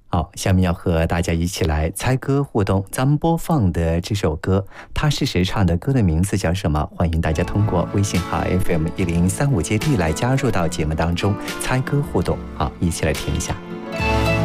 好，下面要和大家一起来猜歌互动。咱们播放的这首歌，它是谁唱的？歌的名字叫什么？欢迎大家通过微信号 FM1035 接地来加入到节目当中，猜歌互动。好，一起来听一下。